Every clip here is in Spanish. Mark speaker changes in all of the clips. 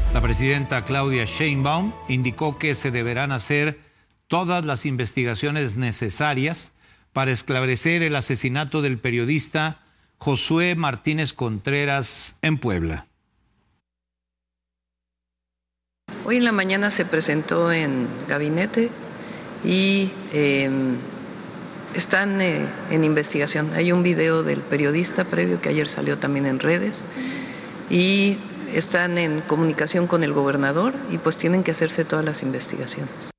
Speaker 1: La presidenta Claudia Sheinbaum indicó que se deberán hacer todas las investigaciones necesarias para esclarecer el asesinato del periodista Josué Martínez Contreras en Puebla.
Speaker 2: Hoy en la mañana se presentó en gabinete y están en investigación. Hay un video del periodista previo que ayer salió también en redes y están en comunicación con el gobernador y pues tienen que hacerse todas las investigaciones.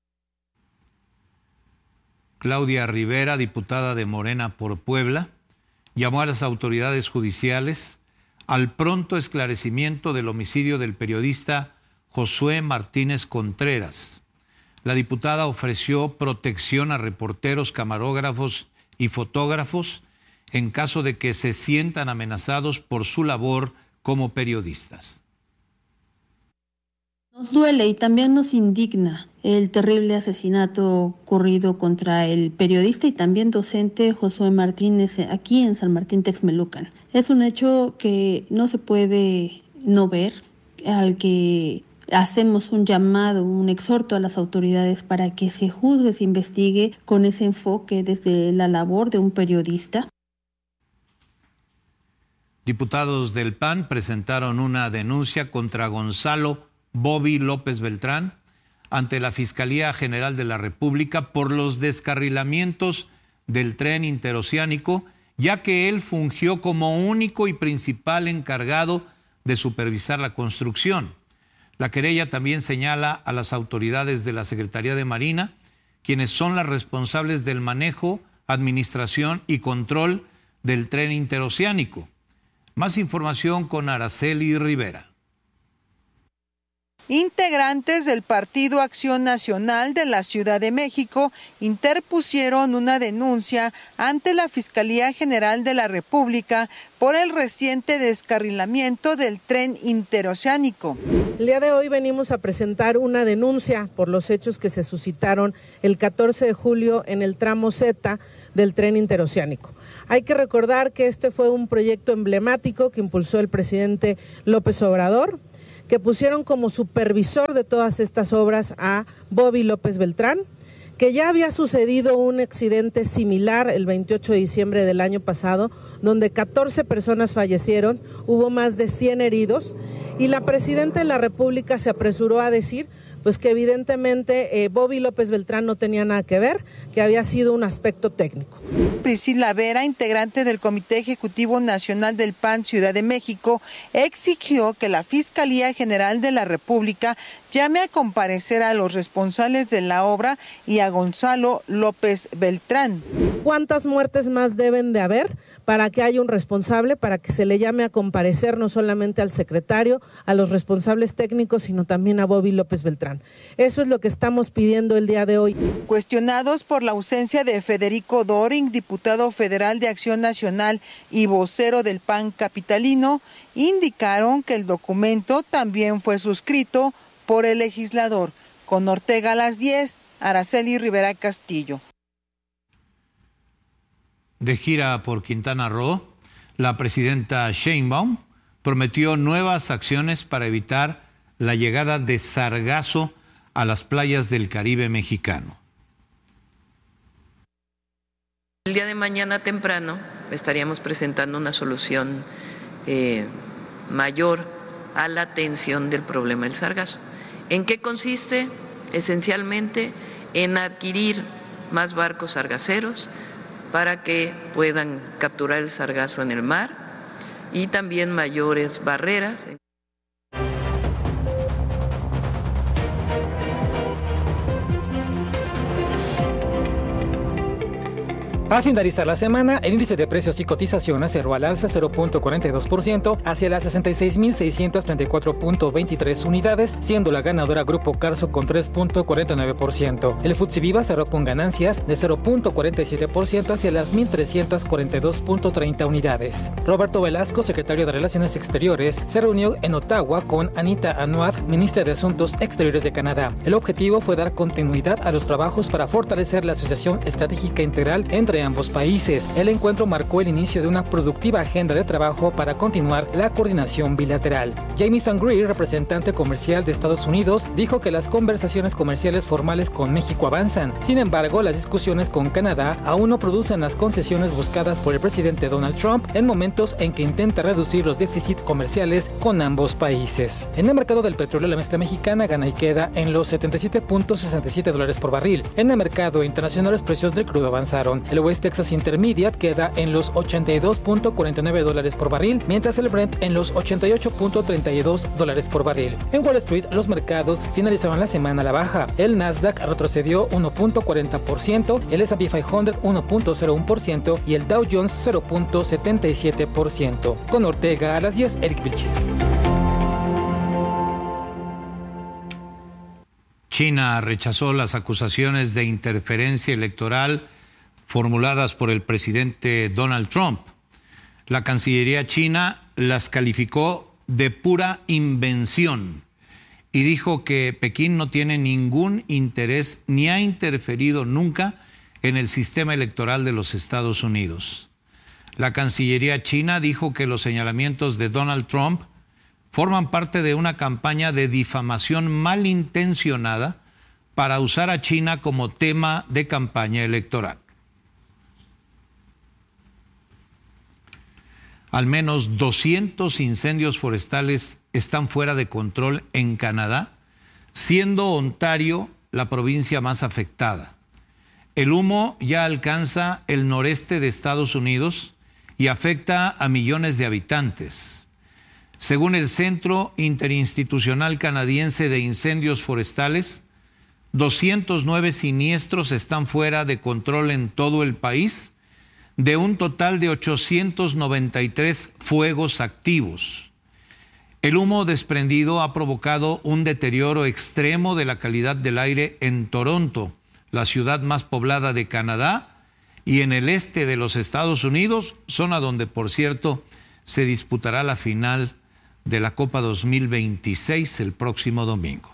Speaker 1: Claudia Rivera, diputada de Morena por Puebla, llamó a las autoridades judiciales al pronto esclarecimiento del homicidio del periodista Josué Martínez Contreras. La diputada ofreció protección a reporteros, camarógrafos y fotógrafos en caso de que se sientan amenazados por su labor como periodistas.
Speaker 3: Nos duele y también nos indigna el terrible asesinato ocurrido contra el periodista y también docente Josué Martínez aquí en San Martín Texmelucan. Es un hecho que no se puede no ver, al que hacemos un llamado, un exhorto a las autoridades para que se juzgue, se investigue con ese enfoque desde la labor de un periodista.
Speaker 1: Diputados del PAN presentaron una denuncia contra Gonzalo Bobby López Beltrán ante la Fiscalía General de la República por los descarrilamientos del tren interoceánico, ya que él fungió como único y principal encargado de supervisar la construcción. La querella también señala a las autoridades de la Secretaría de Marina, quienes son las responsables del manejo, administración y control del tren interoceánico. Más información con Araceli Rivera.
Speaker 4: Integrantes del Partido Acción Nacional de la Ciudad de México interpusieron una denuncia ante la Fiscalía General de la República por el reciente descarrilamiento del tren interoceánico.
Speaker 5: El día de hoy venimos a presentar una denuncia por los hechos que se suscitaron el 14 de julio en el tramo Z del tren interoceánico. Hay que recordar que este fue un proyecto emblemático que impulsó el presidente López Obrador, que pusieron como supervisor de todas estas obras a Bobby López Beltrán, que ya había sucedido un accidente similar el 28 de diciembre del año pasado, donde 14 personas fallecieron, hubo más de 100 heridos, y la presidenta de la República se apresuró a decir pues que evidentemente Bobby López Beltrán no tenía nada que ver, que había sido un aspecto técnico.
Speaker 4: Priscila Vera, integrante del Comité Ejecutivo Nacional del PAN Ciudad de México, exigió que la Fiscalía General de la República llame a comparecer a los responsables de la obra y a Gonzalo López Beltrán.
Speaker 5: ¿Cuántas muertes más deben de haber para que haya un responsable, para que se le llame a comparecer no solamente al secretario, a los responsables técnicos, sino también a Bobby López Beltrán? Eso es lo que estamos pidiendo el día de hoy.
Speaker 4: Cuestionados por la ausencia de Federico Doring, diputado federal de Acción Nacional y vocero del PAN capitalino, indicaron que el documento también fue suscrito por el legislador. Con Ortega a las 10, Araceli Rivera Castillo.
Speaker 1: De gira por Quintana Roo, la presidenta Sheinbaum prometió nuevas acciones para evitar la llegada de sargazo a las playas del Caribe mexicano.
Speaker 2: El día de mañana temprano estaríamos presentando una solución mayor a la atención del problema del sargazo. ¿En qué consiste? Esencialmente en adquirir más barcos sargaceros para que puedan capturar el sargazo en el mar y también mayores barreras.
Speaker 6: Al finalizar la semana, el índice de precios y cotizaciones cerró al alza 0.42% hacia las 66.634.23 unidades, siendo la ganadora Grupo Carso con 3.49%. El FTSE Viva cerró con ganancias de 0.47% hacia las 1.342.30 unidades. Roberto Velasco, secretario de Relaciones Exteriores, se reunió en Ottawa con Anita Anwar, ministra de Asuntos Exteriores de Canadá. El objetivo fue dar continuidad a los trabajos para fortalecer la asociación estratégica integral entre de ambos países. El encuentro marcó el inicio de una productiva agenda de trabajo para continuar la coordinación bilateral. Jamieson Greer, representante comercial de Estados Unidos, dijo que las conversaciones comerciales formales con México avanzan. Sin embargo, las discusiones con Canadá aún no producen las concesiones buscadas por el presidente Donald Trump en momentos en que intenta reducir los déficits comerciales con ambos países. En el mercado del petróleo, la mezcla mexicana gana y queda en los $77.67 por barril. En el mercado internacional, los precios del crudo avanzaron. El West Texas Intermediate queda en los $82.49 por barril, mientras el Brent en los $88.32 por barril. En Wall Street, los mercados finalizaron la semana a la baja. El Nasdaq retrocedió 1.40%, el S&P 500 1.01% y el Dow Jones 0.77%. Con Ortega a las 10, Eric Vilchis.
Speaker 1: China rechazó las acusaciones de interferencia electoral formuladas por el presidente Donald Trump. La Cancillería china las calificó de pura invención y dijo que Pekín no tiene ningún interés ni ha interferido nunca en el sistema electoral de los Estados Unidos. La Cancillería china dijo que los señalamientos de Donald Trump forman parte de una campaña de difamación malintencionada para usar a China como tema de campaña electoral. Al menos 200 incendios forestales están fuera de control en Canadá, siendo Ontario la provincia más afectada. El humo ya alcanza el noreste de Estados Unidos y afecta a millones de habitantes. Según el Centro Interinstitucional Canadiense de Incendios Forestales, 209 siniestros están fuera de control en todo el país, de un total de 893 fuegos activos. El humo desprendido ha provocado un deterioro extremo de la calidad del aire en Toronto, la ciudad más poblada de Canadá, y en el este de los Estados Unidos, zona donde, por cierto, se disputará la final de la Copa 2026 el próximo domingo.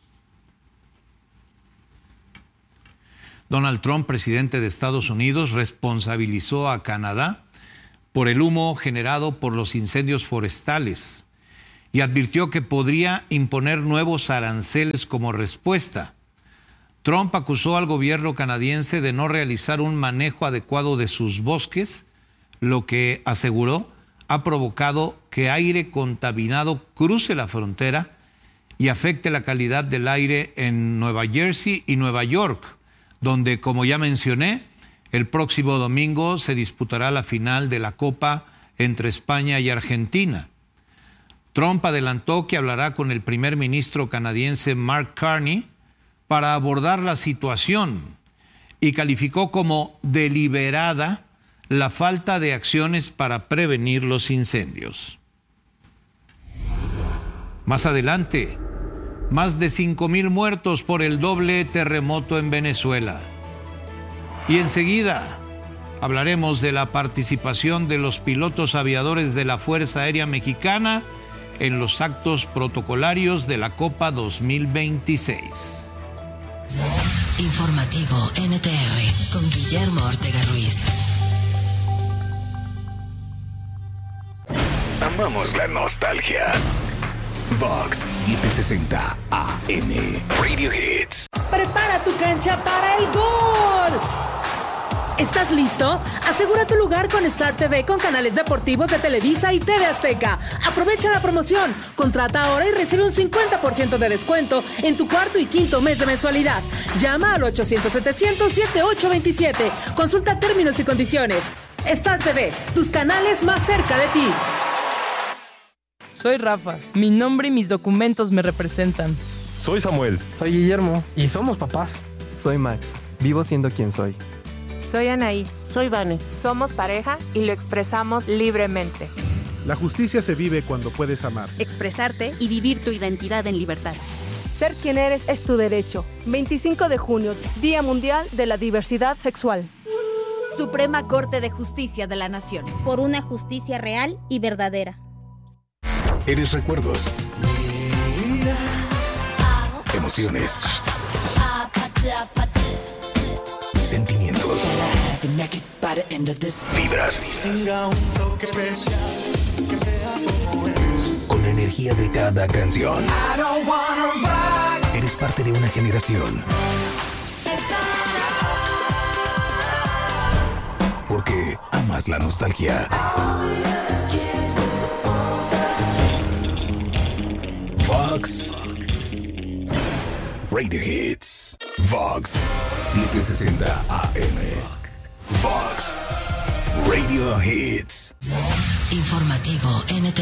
Speaker 1: Donald Trump, presidente de Estados Unidos, responsabilizó a Canadá por el humo generado por los incendios forestales y advirtió que podría imponer nuevos aranceles como respuesta. Trump acusó al gobierno canadiense de no realizar un manejo adecuado de sus bosques, lo que aseguró ha provocado que aire contaminado cruce la frontera y afecte la calidad del aire en Nueva Jersey y Nueva York, donde, como ya mencioné, el próximo domingo se disputará la final de la Copa entre España y Argentina. Trump adelantó que hablará con el primer ministro canadiense Mark Carney para abordar la situación y calificó como deliberada la falta de acciones para prevenir los incendios. Más adelante, más de 5,000 muertos por el doble terremoto en Venezuela. Y enseguida hablaremos de la participación de los pilotos aviadores de la Fuerza Aérea Mexicana en los actos protocolarios de la Copa 2026.
Speaker 7: Informativo NTR con Guillermo Ortega Ruiz.
Speaker 8: Amamos la nostalgia. Vox 760 AM. Radio Hits.
Speaker 9: Prepara tu cancha para el gol. ¿Estás listo? Asegura tu lugar con Star TV con canales deportivos de Televisa y TV Azteca. Aprovecha la promoción. Contrata ahora y recibe un 50% de descuento en tu cuarto y quinto mes de mensualidad. Llama al 800-700-7827. Consulta términos y condiciones. Star TV, tus canales más cerca de ti.
Speaker 10: Soy Rafa. Mi nombre y mis documentos me representan.
Speaker 11: Soy Samuel.
Speaker 12: Soy Guillermo.
Speaker 11: Y somos papás.
Speaker 12: Soy Max. Vivo siendo quien soy.
Speaker 13: Soy Anaí.
Speaker 14: Soy Vane.
Speaker 13: Somos pareja y lo expresamos libremente.
Speaker 15: La justicia se vive cuando puedes amar,
Speaker 16: expresarte y vivir tu identidad en libertad.
Speaker 17: Ser quien eres es tu derecho. 25 de junio, Día Mundial de la Diversidad Sexual.
Speaker 16: Suprema Corte de Justicia de la Nación.
Speaker 18: Por una justicia real y verdadera.
Speaker 8: Eres recuerdos. Emociones. Sentimientos. Vibras. Tenga un toque especial, que sea como eres. Con la energía de cada canción. Eres parte de una generación. Porque amas la nostalgia. Vox Radio Hits. Vox 760 AM. Vox Radio Hits.
Speaker 7: Informativo NTN.